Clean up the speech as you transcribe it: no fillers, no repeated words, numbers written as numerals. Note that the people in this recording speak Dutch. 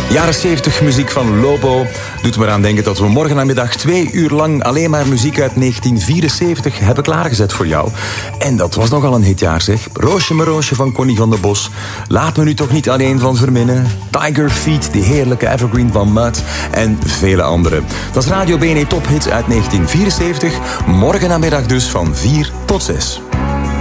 Jaren 70 muziek van Lobo doet me eraan denken dat we morgen namiddag 2 uur lang alleen maar muziek uit 1974 hebben klaargezet voor jou. En dat was nogal een hitjaar, zeg. Roosje mijn roosje van Connie van der Bos. Laat me nu toch niet alleen van Verminnen. Tiger Feet, die heerlijke evergreen van Mud. En vele andere. Dat is Radio BNE Top Hits uit 1974. Morgen namiddag dus van 4 tot 6.